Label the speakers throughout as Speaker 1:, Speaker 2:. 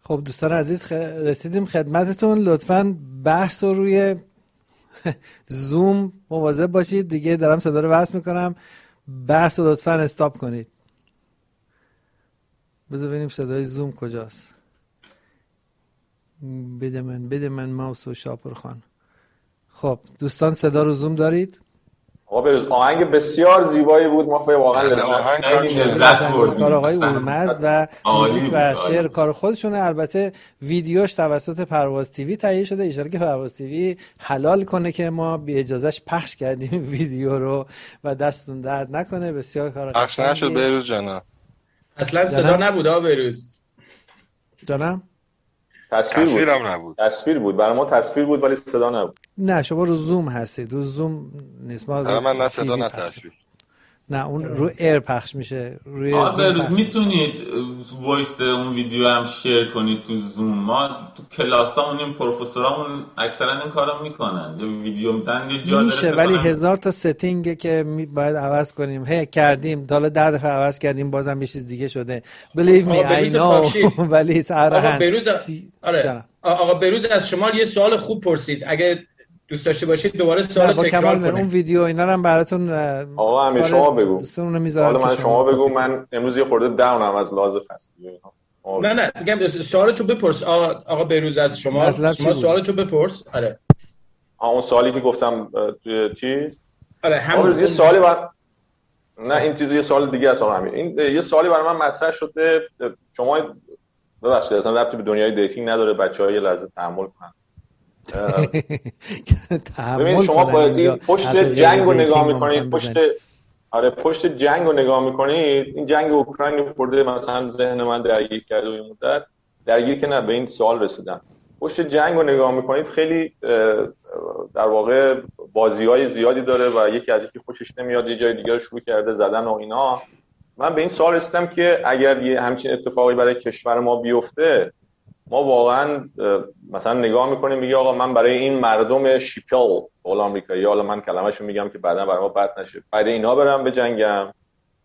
Speaker 1: خب دوستان عزیز رسیدیم خدمتتون. لطفاً بحث رو روی زوم مواظب باشید دیگه. دارم صدا رو وصل میکنم، بحث رو لطفاً استاپ کنید. بذار ببینیم صدای زوم کجاست. بده من ماوس و شاپور خان. خب دوستان صدا رو زوم دارید؟
Speaker 2: آقا بروز آهنگ بسیار زیبایی بود، ما واقعا
Speaker 1: لذت بردیم. کار آقای اورمزد و موزیک و شعر کار خودشونه. البته ویدیوش توسط پرواز تیوی تهیه شده. ان که پرواز تیوی حلال کنه که ما بی اجازهش پخش کردیم ویدیو رو و دستون درد نکنه. بسیار کار
Speaker 3: پخش نشد بروز جانا.
Speaker 4: اصلا صدا نبود آقا بروز.
Speaker 1: دارم
Speaker 3: تصویرم نبود.
Speaker 2: تصویر بود برای ما، تصویر بود ولی صدا نبود.
Speaker 1: نه شما رو زوم هستید، رو زوم نیست. ما
Speaker 3: من نه صدا نه تصویر.
Speaker 1: نه اون رو ایر پخش میشه. روی
Speaker 5: بروز میتونید وایس اون ویدیو هم شیر کنید تو زوم. ما تو کلاسامون این پروفسورامون اکثرا این کارو میکنن. ویدیو میزنن یه جا
Speaker 1: میشه ولی هزار تا ستینگ که باید عوض کنیم. کردیم حالا 10 دفعه عوض کردیم بازم یه چیز دیگه شده. believe me I know. ولی
Speaker 4: آقا بروز از شما یه سوال خوب پرسید. اگه دوست داشته باشید دوباره سوال تکرار کنید.
Speaker 1: اون ویدیو اینا رو هم براتون
Speaker 2: آقا همین شما بگو.
Speaker 1: دوستون رو میذارم.
Speaker 2: حالا من شما بگو. من امروز یه خورده داونم از لحاظ خستگی.
Speaker 4: نه میگم سوالتو بپرس آقا بروز از شما سوالتو بپرس. آره
Speaker 2: اون سوالی که گفتم توی چیز.
Speaker 4: آره همون
Speaker 2: یه سوالی نه این چیز یه سوال دیگه است. همین این یه سوالی برای من مطرح شده. شما ببخشید اصلا ربطی به دنیای دیتینگ نداره. بچه‌ها یه لحظه تحمل کنن. ببینید شما باید پشت جنگ رو نگاه میکنید، پشت جنگ رو نگاه میکنید. این جنگ اوکراین خورده مثلا ذهن من درگیر کرده و این مدت درگیر که نه به این سوال رسیدم. پشت جنگ رو نگاه میکنید خیلی در واقع بازی‌های زیادی داره و یکی از یکی خوشش نمیاد، یه جای دیگه رو شروع کرده زدن و اینا. من به این سوال رسیدم که اگر یه همچین اتفاقی برای کشور ما بیفته، ما واقعا مثلا نگاه میکنیم میگه آقا من برای این مردم شیپل اول آمریکایی، حالا من کلمه‌شو میگم که بعدا برای ما بد نشه، برای اینا برم بجنگم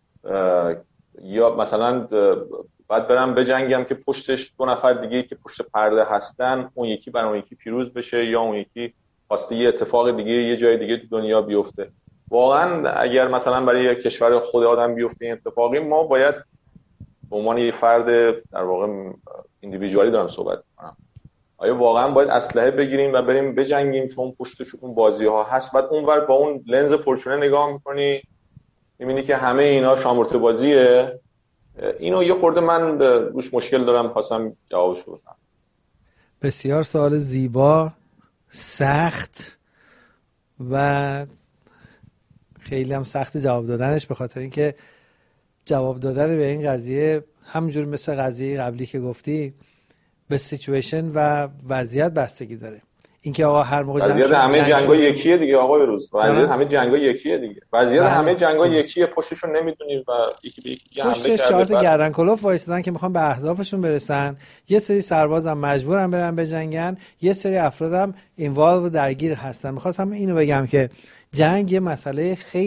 Speaker 2: یا مثلا بعد برم بجنگم که پشتش 2 نفر دیگه که پشت پرده هستن اون یکی برای اون یکی پیروز بشه یا اون یکی خواسته یه اتفاق دیگه یه جای دیگه تو دنیا بیفته. واقعا اگر مثلا برای یک کشور خود آدم بیفته این اتفاقی، ما باید به عنوان یه فرد در واقع ایندیویدوالی دارم صحبت می‌کنم، آیا واقعا باید اسلحه بگیریم و بریم بجنگیم چون پشتش اون بازی‌ها هست؟ بعد اونور با اون لنز پرچونه نگاه می‌کنی می‌بینی که همه اینا شامورته بازیه. اینو یه خورده من روش مشکل دارم، خواستم جوابش بدم.
Speaker 1: بسیار سوال زیبا، سخت و خیلی هم سخت جواب دادنش، به خاطر اینکه جواب دادن به این قضیه همونجور مثل قضیه قبلی که گفتی به سیچویشن و وضعیت بستگی داره. اینکه آقا هر موقع
Speaker 2: وضعیت همه جنگ‌ها یکیه دیگه آقا بروز. وضعیت همه جنگ‌ها یکیه دیگه. وضعیت همه جنگ‌ها یکیه، پشتشون نمیدونیم و یکی به یکی حمله کرده.
Speaker 1: پشتش 4 تا گردن کلوف وایسادن که میخوان به اهدافشون برسن. یه سری سربازم مجبورن برن بجنگن، یه سری افرادم اینوالو درگیر هستن. می‌خواستم اینو بگم که جنگ یه مسئله خیلی